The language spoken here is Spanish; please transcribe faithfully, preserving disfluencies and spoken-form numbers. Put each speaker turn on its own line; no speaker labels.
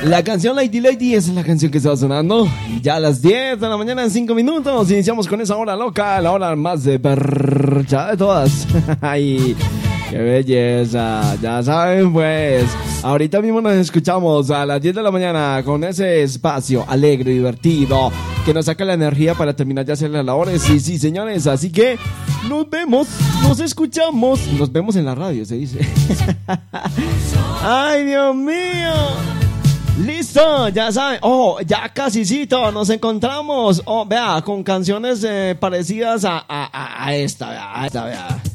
La canción Lady Lady es la canción que está sonando. Ya a las diez de la mañana en cinco minutos iniciamos con esa hora loca, la hora más de percha de todas. Ay, qué belleza. Ya saben pues, ahorita mismo nos escuchamos a las diez de la mañana con ese espacio alegre y divertido que nos saca la energía para terminar de hacer las labores. Sí, sí, señores, así que nos vemos, nos escuchamos, nos vemos en la radio, se dice. Ay, Dios mío. Listo, ya saben. Oh, ya casicito, nos encontramos. Oh, vea, con canciones eh, parecidas a, a, a esta, vea, a esta, vea.